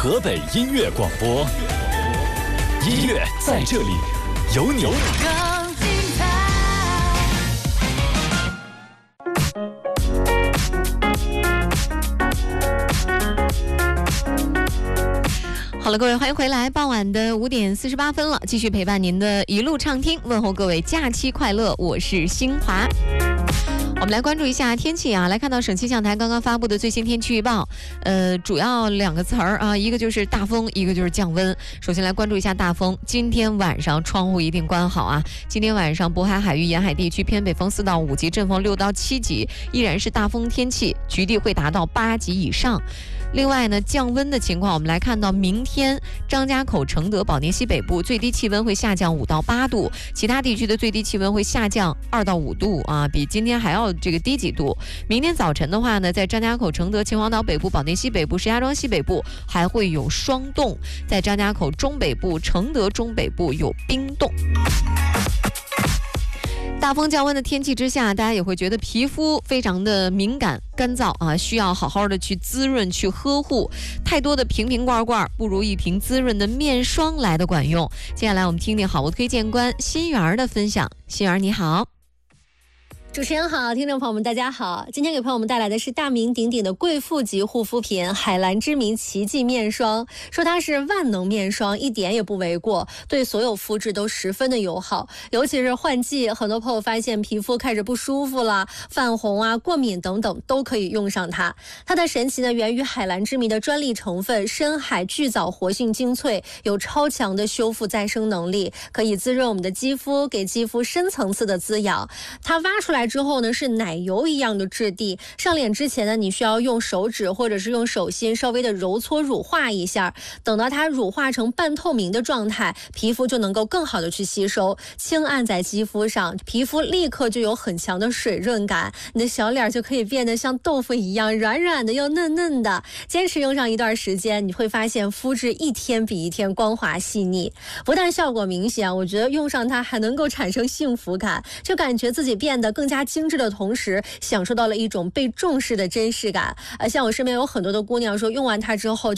河北音乐广播，音乐在这里，有你。 更精彩。好了，各位，欢迎回来。傍晚的5点48分了，继续陪伴您的一路畅听，问候各位假期快乐。我是新华。我们来关注一下天气啊，来看到省气象台刚刚发布的最新天气预报，主要2个词儿啊，一个就是大风，一个就是降温。首先来关注一下大风，今天晚上窗户一定关好啊。今天晚上渤海海域沿海地区偏北风4到5级，阵风6到7级，依然是大风天气，局地会达到8级以上。另外呢，降温的情况，我们来看到明天张家口、承德、保定西北部最低气温会下降5到8度，其他地区的最低气温会下降2到5度啊，比今天还要这个低几度。明天早晨的话呢，在张家口、承德、秦皇岛北部、保定西北部、石家庄西北部还会有霜冻，在张家口中北部、承德中北部有冰冻。大风降温的天气之下，大家也会觉得皮肤非常的敏感干燥啊，需要好好的去滋润去呵护。太多的瓶罐不如一瓶滋润的面霜来的管用。接下来我们听听好物推荐官心媛的分享。心媛你好。 主持人好，听众朋友们大家好，今天给朋友们带来的是大名鼎鼎的贵妇级护肤品海蓝之谜奇迹面霜。说它是万能面霜一点也不为过，对所有肤质都十分的友好。尤其是换季，很多朋友发现皮肤开始不舒服了，泛红啊、过敏等等都可以用上它。它的神奇呢源于海蓝之谜的专利成分深海巨藻活性精粹，有超强的修复再生能力，可以滋润我们的肌肤，给肌肤深层次的滋养。它挖出来之后呢，是奶油一样的质地，上脸之前呢，你需要用手指或者是用手心稍微的揉搓乳化一下，等到它乳化成半透明的状态，皮肤就能够更好的去吸收，轻按在肌肤上，皮肤立刻就有很强的水润感，你的小脸就可以变得像豆腐一样软软的又嫩嫩的。坚持用上一段时间，你会发现肤质一天比一天光滑细腻，不但效果明显，我觉得用上它还能够产生幸福感，就感觉自己变得更加精致的同时，享受到了一种被重视的真实感。像我身边有很多的姑娘说，用完它之后